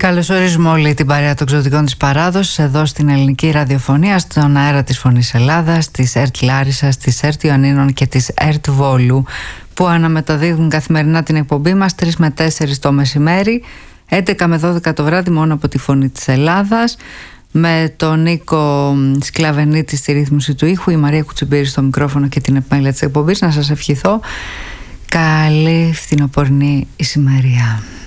Καλωσορίζουμε όλη την παρέα των εξωτικών της παράδοσης εδώ στην ελληνική ραδιοφωνία, στον αέρα της Φωνής Ελλάδας, της ΕΡΤ Λάρισσας, της ΕΡΤ Ιωαννίνων και της ΕΡΤ Βόλου, που αναμεταδίδουν καθημερινά την εκπομπή μας 3 με 4 το μεσημέρι, 11 με 12 το βράδυ μόνο από τη Φωνή της Ελλάδας, με τον Νίκο Σκλαβενίτη στη ρύθμιση του ήχου, η Μαρία Κουτσιμπήρη στο μικρόφωνο και την επιμέλεια της εκπομπής. Να σας ευχηθώ καλή φθινοπορεινή ησημερία.